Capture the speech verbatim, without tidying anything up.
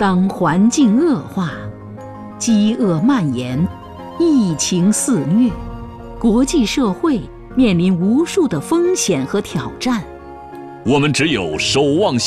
当环境恶化，饥饿蔓延，疫情肆虐，国际社会面临无数的风险和挑战。 我们只有守望